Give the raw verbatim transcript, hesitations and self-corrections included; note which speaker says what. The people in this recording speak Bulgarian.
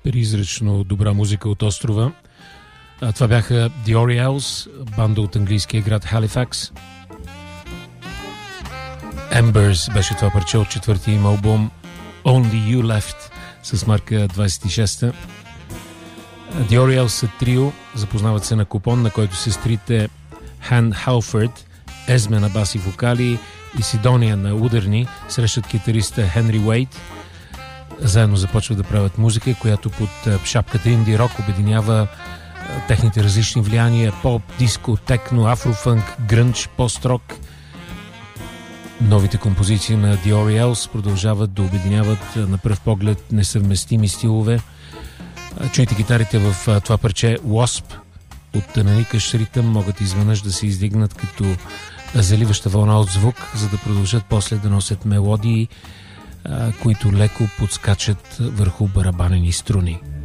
Speaker 1: призрачно добра музика от острова. А, това бяха The Orioles, банда от английския град Халифакс. Embers беше това парче от четвъртия им албум Only You Left с марка двайсет и шеста. The Orioles са трио, запознават се на купон, на който сестрите Хан Халфорд, Езме на бас и вокали и Сидония на ударни срещат китариста Хенри Уейт. Заедно започват да правят музика, която под шапката инди рок обединява техните различни влияния: поп, диско, техно, афрофънк, грънч, пост-рок. Новите композиции на The Orioles продължават да обединяват на пръв поглед несъвместими стилове. Чуйте гитарите в това парче Wasp от наникащ ритъм могат изведнъж да се издигнат като заливаща вълна от звук, за да продължат после да носят мелодии, които леко подскачат върху барабанени струни.